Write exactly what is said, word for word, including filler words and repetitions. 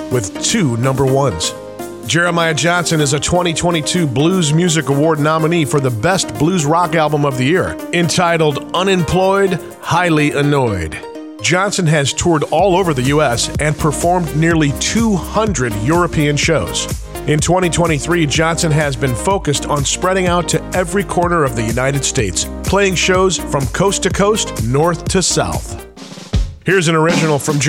with two number ones. Jeremiah Johnson is a twenty twenty-two Blues Music Award nominee for the Best Blues Rock Album of the Year, entitled Unemployed, Highly Annoyed. Johnson has toured all over the U S and performed nearly two hundred European shows. In twenty twenty-three, Johnson has been focused on spreading out to every corner of the United States, playing shows from coast to coast, north to south. Here's an original from